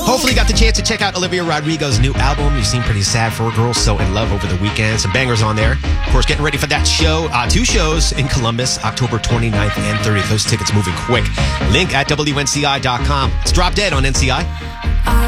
Hopefully you got the chance to check out Olivia Rodrigo's new album. You seem pretty sad for a girl so in love over the weekend. Some bangers on there. Of course, getting ready for that show. 2 shows in Columbus, October 29th and 30th. Those tickets moving quick. Link at WNCI.com. It's Drop Dead on NCI.